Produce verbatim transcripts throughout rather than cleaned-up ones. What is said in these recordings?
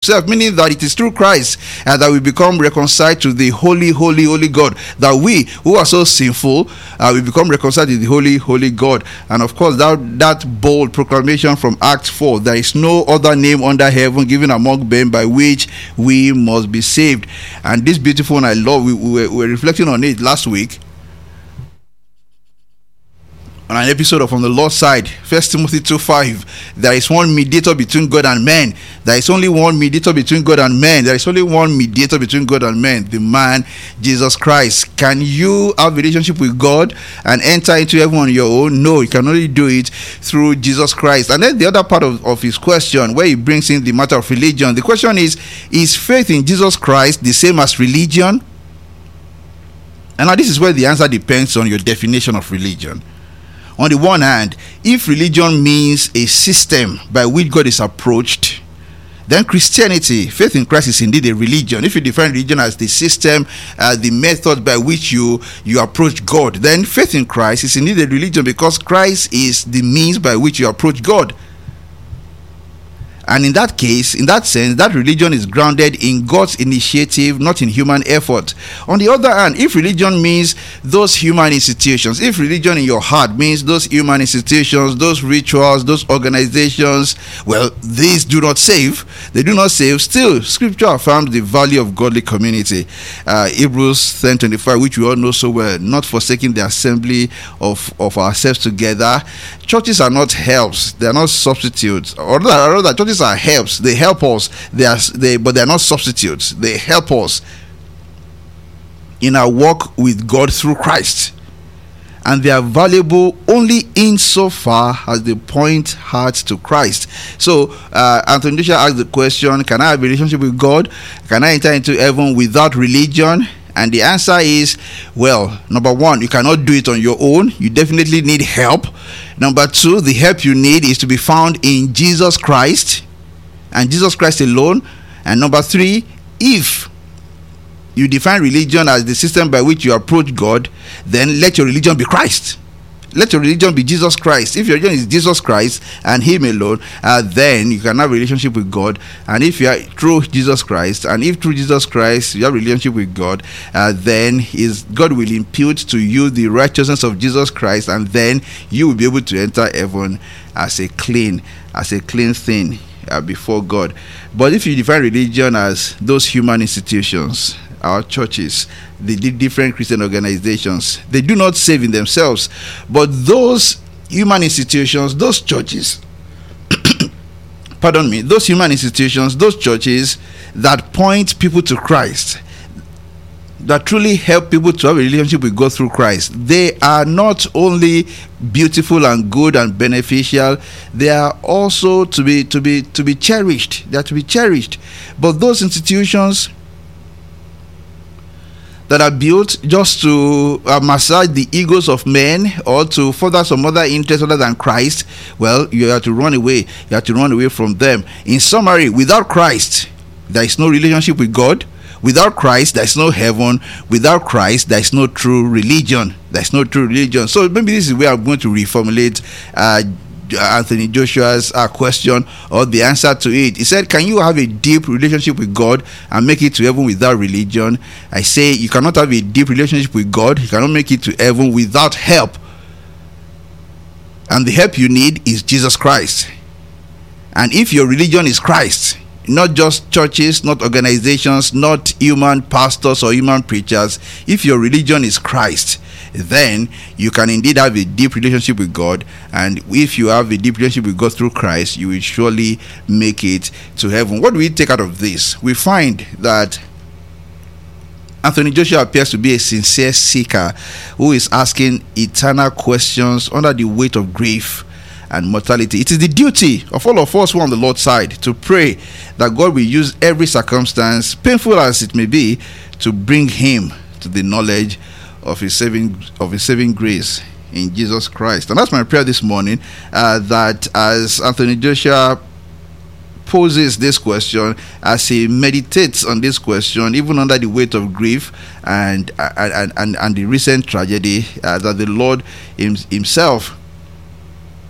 himself, meaning that it is through Christ uh, that we become reconciled to the holy, holy, holy God. That we who are so sinful, uh, we become reconciled to the holy, holy God. And of course, that, that bold proclamation from Acts four, there is no other name under heaven given among men by which we must be saved. And this beautiful one I love, we, we, were, we were reflecting on it last week on an episode of On the Lord's Side. First Timothy two five, there is one mediator between God and men. There is only one mediator between God and men. There is only one mediator between God and men, the man Jesus Christ. Can you have a relationship with God and enter into heaven on your own? No, you can only do it through Jesus Christ. And then the other part of, of his question, where he brings in the matter of religion, the question is, is faith in Jesus Christ the same as religion? And now this is where the answer depends on your definition of religion. On the one hand, if religion means a system by which God is approached, then Christianity, faith in Christ, is indeed a religion. If you define religion as the system, uh, the method by which you, you approach God, then faith in Christ is indeed a religion, because Christ is the means by which you approach God. And in that case, in that sense, that religion is grounded in God's initiative, not in human effort. On the other hand, if religion means those human institutions, if religion in your heart means those human institutions, those rituals, those organizations, well, these do not save. They do not save. Still, Scripture affirms the value of godly community. Uh, Hebrews ten twenty-five, which we all know so well, not forsaking the assembly of, of ourselves together. Churches are not helps. They are not substitutes. Or rather, churches are helps. They help us. They are, they, but they are not substitutes. They help us in our walk with God through Christ. And they are valuable only insofar as they point hearts to Christ. So, uh, Anthony Joshua asked the question, can I have a relationship with God? Can I enter into heaven without religion? And the answer is, well, number one, you cannot do it on your own. You definitely need help. Number two, the help you need is to be found in Jesus Christ and Jesus Christ alone. And number three, if you define religion as the system by which you approach God, then let your religion be Christ. Let your religion be Jesus Christ. If your religion is Jesus Christ and him alone, uh, then you can have a relationship with God. And if you are through Jesus Christ, and if through Jesus Christ you have a relationship with God, uh, then his God will impute to you the righteousness of Jesus Christ, and then you will be able to enter heaven as a clean, as a clean thing uh, before God. But if you define religion as those human institutions, our churches, the different Christian organizations, they do not save in themselves, but those human institutions, those churches, pardon me, those human institutions, those churches that point people to Christ, that truly help people to have a relationship with God through Christ, they are not only beautiful and good and beneficial, they are also to be to be to be cherished. They are to be cherished. But those institutions that are built just to uh, massage the egos of men or to further some other interest other than Christ, well, you have to run away. You have to run away from them. In summary, without Christ, there is no relationship with God. Without Christ, there is no heaven. Without Christ, there is no true religion. There is no true religion. So maybe this is where I'm going to reformulate uh, Anthony Joshua's uh, question, or the answer to it. He said, can you have a deep relationship with God and make it to heaven without religion? I say you cannot have a deep relationship with God. You cannot make it to heaven without help. And the help you need is Jesus Christ. And if your religion is Christ, not just churches, not organizations, not human pastors or human preachers, if your religion is Christ, then you can indeed have a deep relationship with God. And if you have a deep relationship with God through Christ, you will surely make it to heaven. What do we take out of this? We find that Anthony Joshua appears to be a sincere seeker who is asking eternal questions under the weight of grief and mortality. It is the duty of all of us who are on the Lord's side to pray that God will use every circumstance, painful as it may be, to bring him to the knowledge of his saving of his saving grace in Jesus Christ. And that's my prayer this morning, uh, that as Anthony Joshua poses this question, as he meditates on this question, even under the weight of grief and and and, and the recent tragedy, uh, that the Lord him, himself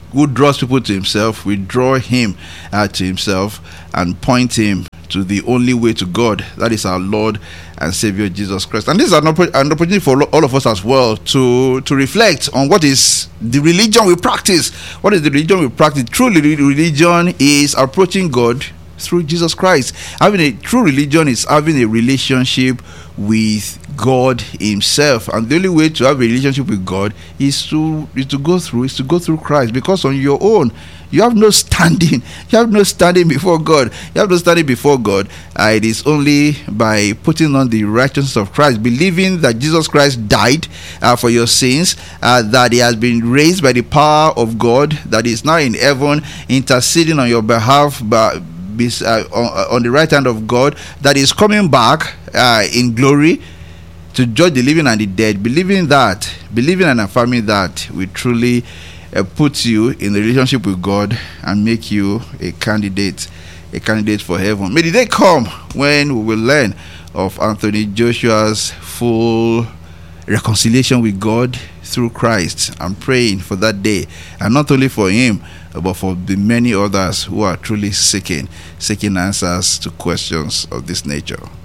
who draws people to himself, will draw him uh, to himself and point him to the only way to God, that is our Lord and Savior Jesus Christ. And this is an, opp- an opportunity for all of us as well to to reflect on what is the religion we practice. What is the religion we practice? True religion is approaching God through Jesus Christ. Having a true religion is having a relationship with God himself, and the only way to have a relationship with God is to is to go through is to go through Christ, because on your own you have no standing. You have no standing before God. You have no standing before God. Uh, it is only by putting on the righteousness of Christ, believing that Jesus Christ died uh, for your sins, uh, that he has been raised by the power of God, that he is now in heaven interceding on your behalf, but Uh, on, on the right hand of God, that is coming back uh, in glory to judge the living and the dead. Believing that, believing and affirming that will truly uh, put you in a relationship with God and make you a candidate, a candidate for heaven. May the day come when we will learn of Anthony Joshua's full reconciliation with God through Christ. I'm praying for that day, and not only for him, but for the many others who are truly seeking seeking answers to questions of this nature.